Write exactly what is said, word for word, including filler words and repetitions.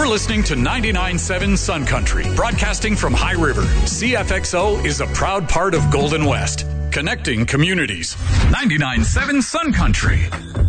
listening to ninety-nine point seven Sun Country, broadcasting from High River. C F X O is a proud part of Golden West, connecting communities. ninety-nine point seven Sun Country.